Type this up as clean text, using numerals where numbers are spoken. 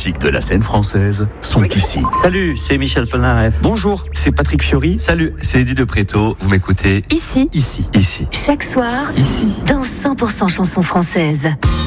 emblématiques de la scène française sont ici. Salut, c'est Michel Polnareff. Bonjour, c'est Patrick Fiori. Salut, c'est Eddie de Préto. Vous m'écoutez Ici. Ici. Chaque soir. Ici. Dans 100% chansons françaises.